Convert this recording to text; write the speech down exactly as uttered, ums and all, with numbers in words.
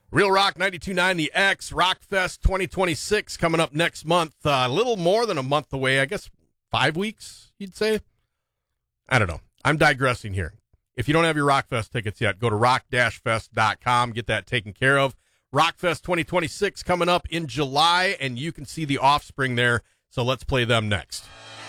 Real Rock ninety-two point nine, The X, Rockfest twenty twenty-six coming up next month. Uh, a little more than a month away. I guess five weeks, you'd say? I don't know. I'm digressing here. If you don't have your Rockfest tickets yet, go to rock dash fest dot com. Get that taken care of. Rockfest twenty twenty-six coming up in July, and you can see the Offspring there. So let's play them next.